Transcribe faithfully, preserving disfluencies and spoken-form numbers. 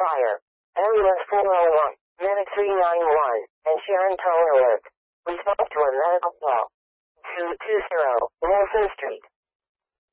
fire. Ambulance four oh one, Medic three ninety-one, and Sharon Toll alert. Response to a medical call. two two zero, Wilson Street.